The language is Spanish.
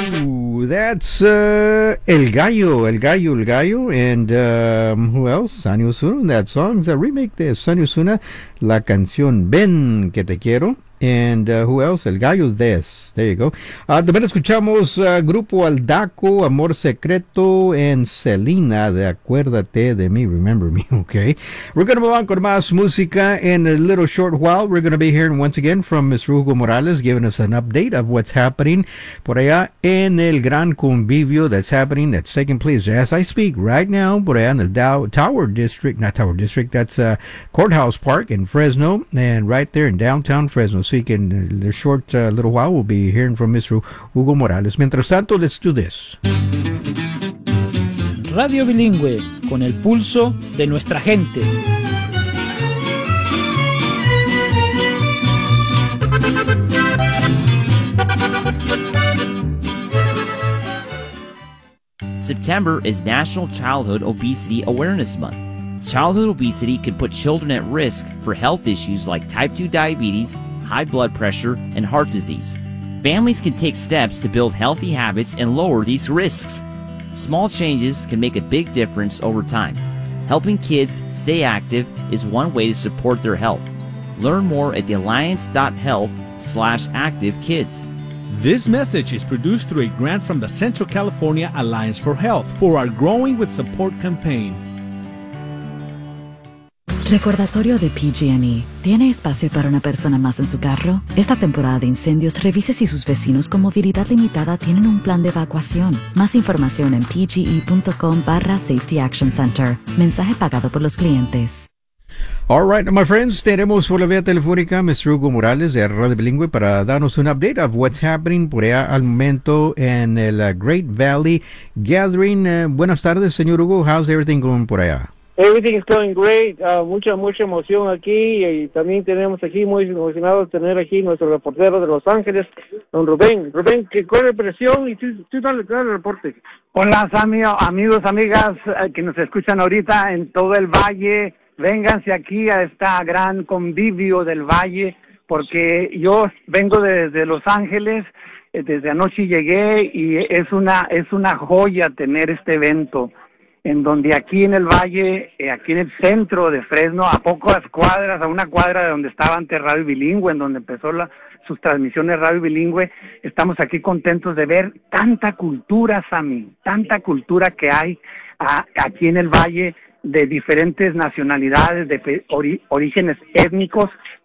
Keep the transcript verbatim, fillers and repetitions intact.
Ooh, that's uh, El Gallo, El Gallo, El Gallo, and um, who else? Sunny Osuna. That song's a remake de Sunny Osuna, la canción Ven que te quiero. And uh, who else? El Gallo Des. There you go. Uh, también escuchamos uh, Grupo Aldaco, Amor Secreto, and Selena de Acuérdate de mí, Remember Me, okay? We're going to move on con más música in a little short while. We're going to be hearing once again from Mister Hugo Morales giving us an update of what's happening por allá en el gran convivio that's happening, that's taking place as I speak right now por allá en el Dow- Tower District, not Tower District, that's uh, Courthouse Park in Fresno, and right there in downtown Fresno. So in a short uh, little while we'll be hearing from Mister Hugo Morales. Mientras tanto, let's do this. Radio Bilingüe, con el pulso de nuestra gente. September is National Childhood Obesity Awareness Month. Childhood obesity can put children at risk for health issues like type two diabetes, high blood pressure, and heart disease. Families can take steps to build healthy habits and lower these risks. Small changes can make a big difference over time. Helping kids stay active is one way to support their health. Learn more at the alliance dot health slash active kids. This message is produced through a grant from the Central California Alliance for Health for our Growing with Support campaign. Recordatorio de P G and E. ¿Tiene espacio para una persona más en su carro? Esta temporada de incendios, revise si sus vecinos con movilidad limitada tienen un plan de evacuación. Más información en pge.com barra Safety Action Center. Mensaje pagado por los clientes. All right, my friends, tenemos por la vía telefónica Mister Hugo Morales de Radio Bilingüe para darnos un update of what's happening por allá al momento en el uh, Great Valley Gathering. Uh, buenas tardes, señor Hugo. How's everything going por allá? Everything is going great, uh, mucha, mucha emoción aquí y también tenemos aquí muy emocionados de tener aquí nuestro reportero de Los Ángeles, don Rubén. Rubén, que corre presión y tú, tú dale, dale el reporte. Hola, Sammy, amigos, amigas eh, que nos escuchan ahorita en todo el valle, vénganse aquí a esta gran convivio del valle, porque yo vengo desde Los Ángeles, eh, desde anoche llegué y es una, es una joya tener este evento, en donde aquí en el valle, eh, aquí en el centro de Fresno, a pocas cuadras, a una cuadra de donde estaba antes Radio Bilingüe, en donde empezó la, sus transmisiones Radio Bilingüe, estamos aquí contentos de ver tanta cultura, Sammy, tanta cultura que hay a, aquí en el valle de diferentes nacionalidades, de ori, orígenes étnicos,